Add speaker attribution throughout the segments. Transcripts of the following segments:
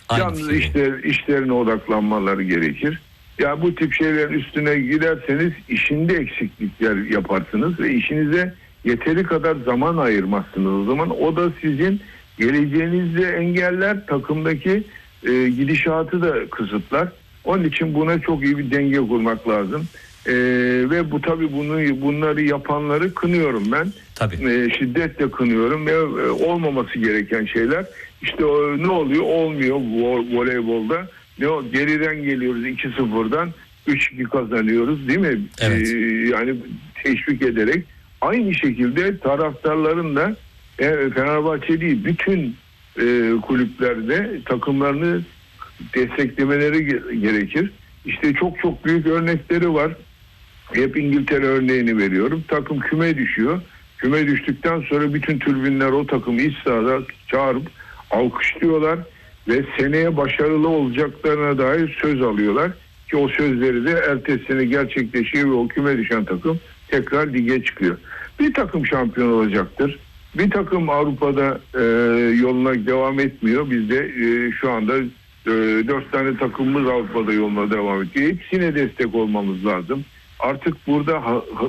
Speaker 1: Yalnız işlerine odaklanmaları gerekir. Ya bu tip şeylerin üstüne giderseniz işinde eksiklikler yaparsınız ve işinize yeteri kadar zaman ayırmazsınız. O zaman o da sizin geleceğinizde engeller, takımdaki gidişatı da kısıtlar. Onun için buna çok iyi bir denge kurmak lazım. Ve bu tabii bunları yapanları kınıyorum ben. Şiddetle kınıyorum ve olmaması gereken şeyler. İşte ne oluyor? Olmuyor voleybolda. Geriden geliyoruz 2-0'dan 3-2 kazanıyoruz, değil mi?
Speaker 2: Evet.
Speaker 1: Yani teşvik ederek aynı şekilde taraftarların da Fenerbahçe değil bütün kulüplerde takımlarını desteklemeleri gerekir. İşte çok büyük örnekleri var. Hep İngiltere örneğini veriyorum. Takım küme düşüyor. Küme düştükten sonra bütün tribünler o takımı iç sahada çağırıp alkışlıyorlar ve seneye başarılı olacaklarına dair söz alıyorlar ki o sözleri de ertesi sene gerçekleşiyor ve o küme düşen takım tekrar lige çıkıyor. Bir takım şampiyon olacaktır. Bir takım Avrupa'da yoluna devam etmiyor. Bizde şu anda 4 tane takımımız Avrupa'da yoluna devam ediyor. Hepsine destek olmamız lazım. Artık burada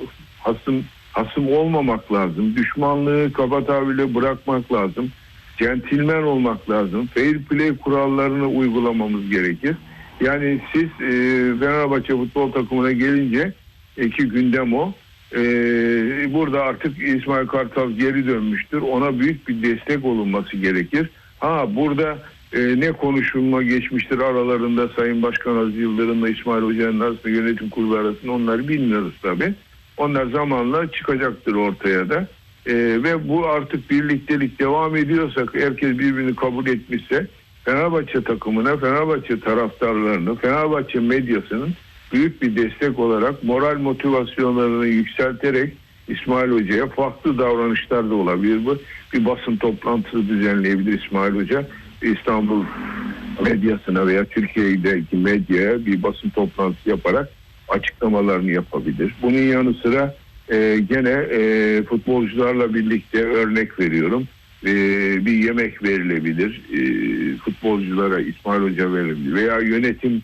Speaker 1: hasım olmamak lazım. Düşmanlığı kaba tabirle bırakmak lazım. Centilmen olmak lazım. Fair play kurallarını uygulamamız gerekir. Yani siz Fenerbahçe futbol takımına gelince gündem o. Burada artık İsmail Kartal geri dönmüştür. Ona büyük bir destek olunması gerekir. Burada ne konuşulma geçmiştir aralarında Sayın Başkan Aziz Yıldırım'la İsmail Hoca'nın arasında, yönetim kurulu arasında, onları bilmiyoruz tabii. Onlar zamanla çıkacaktır ortaya da. Ve bu artık birliktelik devam ediyorsak, herkes birbirini kabul etmişse Fenerbahçe takımına, Fenerbahçe taraftarlarını, Fenerbahçe medyasının büyük bir destek olarak moral motivasyonlarını yükselterek İsmail Hoca'ya farklı davranışlar da olabilir. Bir basın toplantısı düzenleyebilir İsmail Hoca. İstanbul medyasına veya Türkiye'deki medyaya bir basın toplantısı yaparak açıklamalarını yapabilir. Bunun yanı sıra gene futbolcularla birlikte örnek veriyorum. Bir yemek verilebilir. Futbolculara İsmail Hoca verebilir veya yönetim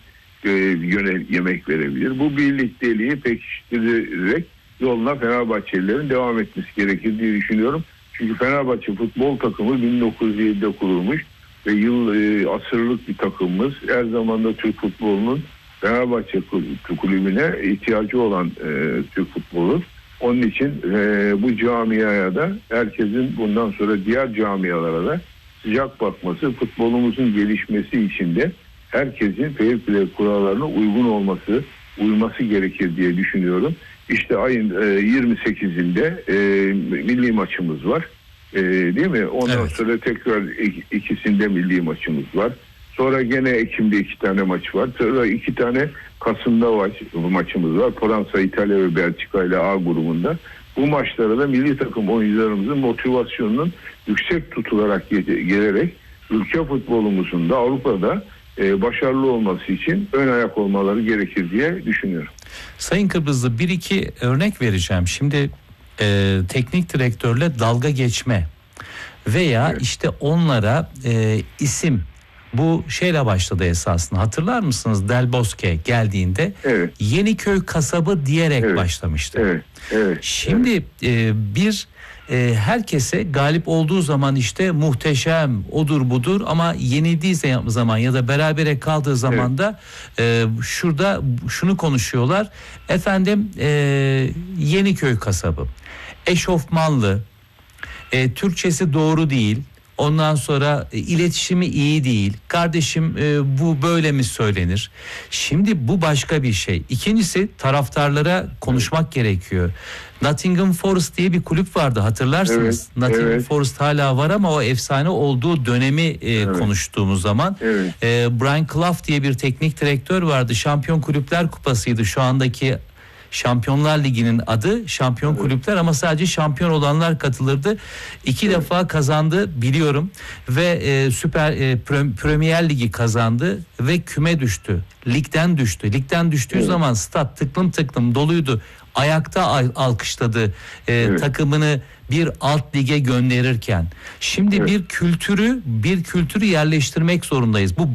Speaker 1: yemek verebilir. Bu birlikteliği pekiştirerek yoluna Fenerbahçelilerin devam etmesi gerekir diye düşünüyorum. Çünkü Fenerbahçe futbol takımı 1907'de kurulmuş ve asırlık bir takımımız. Her zaman da Türk futbolunun Fenerbahçe kulübüne ihtiyacı olan Türk futbolu. Onun için bu camiaya da herkesin bundan sonra diğer camialara da sıcak bakması, futbolumuzun gelişmesi için de herkesin fair play kurallarına uyması gerekir diye düşünüyorum. İşte ayın 28'inde milli maçımız var. Değil mi? Ondan sonra tekrar ikisinde milli maçımız var. Sonra gene Ekim'de 2 tane maç var. Sonra 2 tane Kasım'da maçımız var. Fransa, İtalya ve Belçika ile A grubunda. Bu maçlara da milli takım oyuncularımızın motivasyonunun yüksek tutularak gelerek ülke futbolumuzun da Avrupa'da başarılı olması için ön ayak olmaları gerekir diye düşünüyorum.
Speaker 2: Sayın Kıbrıslı, 1-2 örnek vereceğim. Şimdi teknik direktörle dalga geçme veya işte onlara isim, bu şeyle başladı esasında. Hatırlar mısınız? Del Bosque geldiğinde Yeniköy kasabı diyerek başlamıştı. Şimdi herkese galip olduğu zaman işte muhteşem, odur budur, ama yenildiği zaman ya da berabere kaldığı zaman da şurada şunu konuşuyorlar. Efendim Yeniköy kasabı. Eşofmanlı, Türkçesi doğru değil. Ondan sonra iletişimi iyi değil. Kardeşim bu böyle mi söylenir? Şimdi bu başka bir şey. İkincisi, taraftarlara konuşmak gerekiyor. Nottingham Forest diye bir kulüp vardı, hatırlarsınız. Nottingham Forest hala var ama o efsane olduğu dönemi konuştuğumuz zaman. Brian Clough diye bir teknik direktör vardı. Şampiyon Kulüpler Kupası'ydı şu andaki Şampiyonlar Ligi'nin adı, şampiyon kulüpler, ama sadece şampiyon olanlar katılırdı. 2 defa kazandı biliyorum ve Premier Ligi kazandı ve küme düştü. Ligden düştü. Ligden düştüğü zaman stat tıklım tıklım doluydu. Ayakta alkışladı takımını bir alt lige gönderirken. Şimdi bir kültürü yerleştirmek zorundayız. Bu